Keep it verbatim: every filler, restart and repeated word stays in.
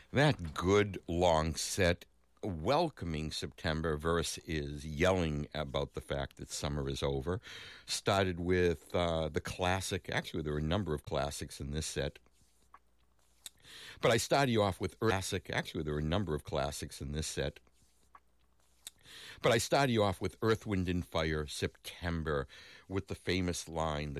That good long set, welcoming September verse is yelling about the fact that summer is over. Started with uh, the classic, actually, there were a number of classics in this set. But I started you off with classic, actually, there were a number of classics in this set. But I started you off with Earth, Wind, and Fire, September, with the famous line, the